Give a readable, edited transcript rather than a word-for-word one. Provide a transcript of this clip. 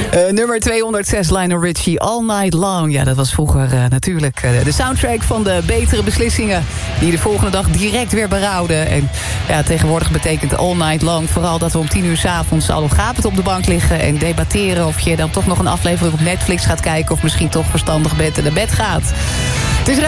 Nummer 206, Lionel Richie, All Night Long. Ja, dat was vroeger natuurlijk de soundtrack van de betere beslissingen... die de volgende dag direct weer berouwden. En ja, tegenwoordig betekent All Night Long vooral dat we om 10 uur 's avonds al gapend op de bank liggen... en debatteren of je dan toch nog een aflevering op Netflix gaat kijken... of misschien toch verstandig bent en naar bed gaat. Het is